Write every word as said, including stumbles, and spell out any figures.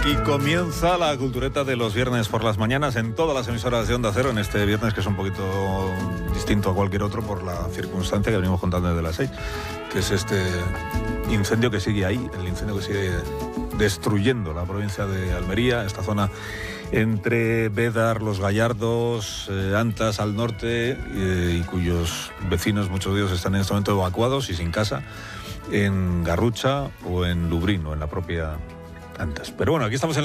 Y comienza la cultureta de los viernes por las mañanas en todas las emisoras de Onda Cero, en este viernes que es un poquito distinto a cualquier otro por la circunstancia que venimos contando desde las seis, que es este incendio que sigue ahí, el incendio que sigue destruyendo la provincia de Almería, esta zona entre Bédar, Los Gallardos, eh, Antas al norte, eh, y cuyos vecinos, muchos de ellos, están en este momento evacuados y sin casa, en Garrucha o en Lubrino, en la propia Antas. Pero bueno, aquí estamos en